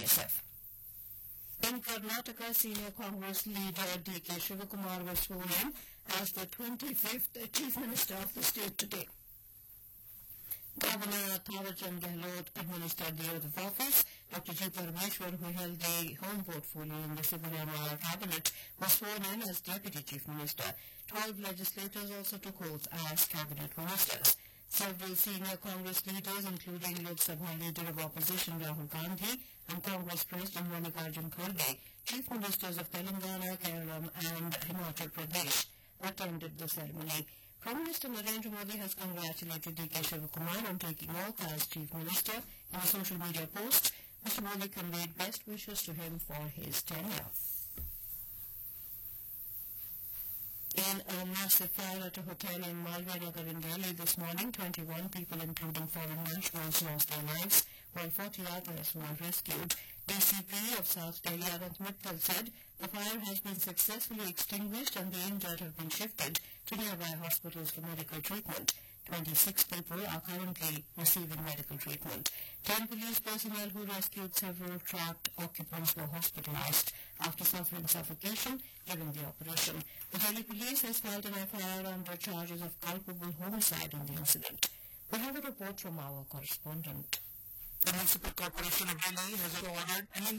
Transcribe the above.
BSF. In Karnataka, senior Congress leader D.K. Shivakumar was sworn in as the 25th Chief Minister of the state today. Governor Thawarchand Gehlot administered the oath of office. Dr. G. Parameshwar, who held the home portfolio in the Siddharamaiah cabinet, was sworn in as Deputy Chief Minister. 12 legislators also took oath as cabinet ministers. Several senior Congress leaders, including Lok Sabha Leader of Opposition Rahul Gandhi and Congress President Mallikarjun Kharge, Chief Ministers of Telangana, Kerala and Himachal Pradesh, attended the ceremony. Prime Minister Narendra Modi has congratulated D.K. Shivakumar on taking oath as Chief Minister. In a social media post, Mr. Modi conveyed best wishes to him for his tenure. In a massive fire at a hotel in Malviya Nagar in Delhi this morning, 21 people, including foreign nationals, lost their lives, while 40 others were rescued. DCP of South Delhi, Anant Mittal, said the fire has been successfully extinguished and the injured have been shifted to nearby hospitals for medical treatment. 26 people are currently receiving medical treatment. 10 police personnel who rescued several trapped occupants were hospitalized after suffering suffocation during the operation. The Delhi police has filed an FIR under charges of culpable homicide in the incident. We have a report from our correspondent. The Municipal Corporation of Delhi has ordered